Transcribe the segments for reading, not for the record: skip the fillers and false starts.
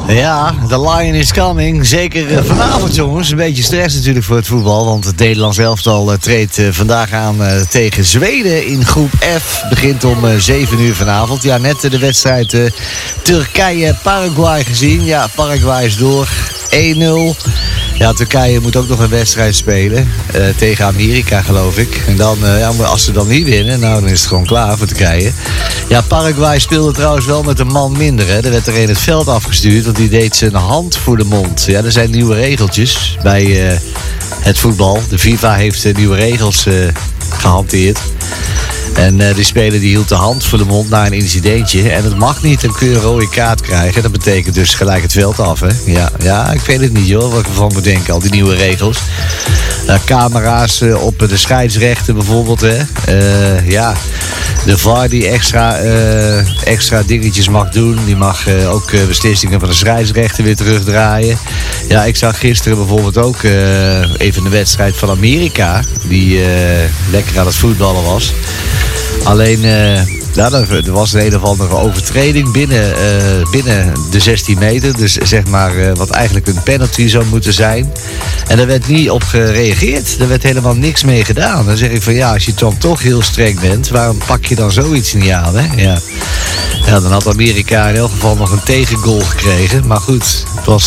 Ja, the lion is coming. Zeker vanavond, jongens. Een beetje stress natuurlijk voor het voetbal. Want het Nederlands elftal treedt vandaag aan tegen Zweden in groep F. Begint om 7 uur vanavond. Ja, net de wedstrijd Turkije-Paraguay gezien. Ja, Paraguay is door. 1-0. Ja, Turkije moet ook nog een wedstrijd spelen. Tegen Amerika, geloof ik. En dan, als ze dan niet winnen, nou, dan is het gewoon klaar voor Turkije. Ja, Paraguay speelde trouwens wel met een man minder. Hè. Er werd er een het veld afgestuurd, want die deed zijn hand voor de mond. Ja, er zijn nieuwe regeltjes bij het voetbal. De FIFA heeft nieuwe regels gehanteerd. En die speler die hield de hand voor de mond na een incidentje. En het mag niet, dan kun je een rode kaart krijgen. Dat betekent dus gelijk het veld af, hè. Ja, ik weet het niet, joh, wat ik ervan moet denken, al die nieuwe regels. Camera's op de scheidsrechter bijvoorbeeld, hè. De VAR die extra dingetjes mag doen. Die mag ook beslissingen van de scheidsrechter weer terugdraaien. Ja, ik zag gisteren bijvoorbeeld ook even de wedstrijd van Amerika. Die lekker aan het voetballen was. Alleen, er was een of andere overtreding binnen de 16 meter. Dus zeg maar wat eigenlijk een penalty zou moeten zijn. En daar werd niet op gereageerd. Er werd helemaal niks mee gedaan. Dan zeg ik van ja, als je dan toch heel streng bent, waarom pak je dan zoiets niet aan, hè? Ja, dan had Amerika in elk geval nog een tegengoal gekregen. Maar goed,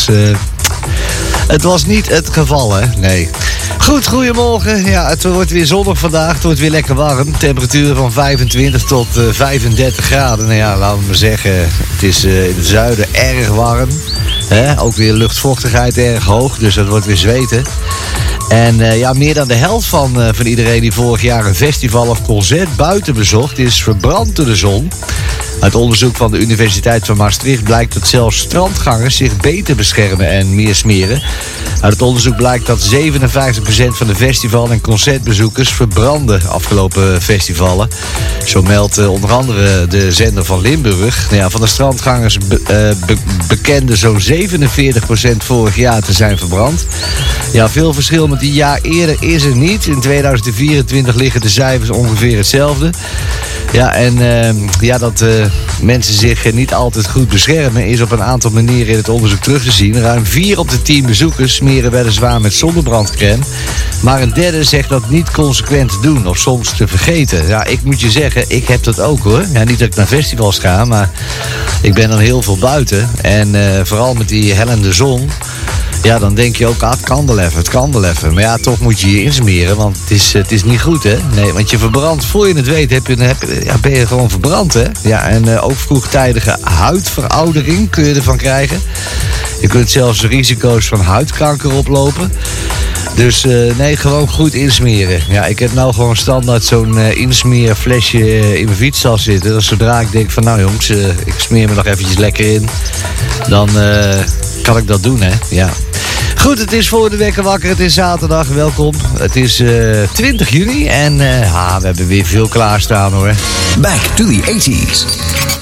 het was niet het geval, hè? Nee. Goed, goedemorgen. Ja, het wordt weer zonnig vandaag. Het wordt weer lekker warm. Temperatuur van 25 tot 35 graden. Nou ja, laten we maar zeggen, het is in het zuiden erg warm. Ook weer luchtvochtigheid erg hoog, dus dat wordt weer zweten. En meer dan de helft van iedereen die vorig jaar een festival of concert buiten bezocht, is verbrand door de zon. Uit onderzoek van de Universiteit van Maastricht blijkt dat zelfs strandgangers zich beter beschermen en meer smeren. Uit het onderzoek blijkt dat 57% van de festival- en concertbezoekers verbranden afgelopen festivalen. Zo meldt onder andere de zender van Limburg. Van de strandgangers bekende zo'n 47% vorig jaar te zijn verbrand. Ja, veel verschil met die jaar eerder is er niet. In 2024 liggen de cijfers ongeveer hetzelfde. Ja, en dat mensen zich niet altijd goed beschermen is op een aantal manieren in het onderzoek terug te zien. Ruim 4 op de 10 bezoekers smeren weliswaar met zonnebrandcrème. Maar een derde zegt dat niet consequent te doen of soms te vergeten. Ja, ik moet je zeggen, ik heb dat ook, hoor. Ja, niet dat ik naar festivals ga, maar ik ben dan heel veel buiten. En vooral met die hellende zon. Ja, dan denk je ook, het kan wel even. Maar ja, toch moet je je insmeren, want het is niet goed, hè. Nee, want je verbrandt, voor je het weet, ben je gewoon verbrand, hè. Ja, en ook vroegtijdige huidveroudering kun je ervan krijgen. Je kunt zelfs risico's van huidkanker oplopen. Dus gewoon goed insmeren. Ja, ik heb nou gewoon standaard zo'n insmeerflesje in mijn fietstas zitten. Dus zodra ik denk van, nou jongens, ik smeer me nog eventjes lekker in. Dan kan ik dat doen, hè. Ja. Goed, het is voor de wekker wakker. Het is zaterdag. Welkom. Het is 20 juni en we hebben weer veel klaarstaan, hoor. Back to the 80s.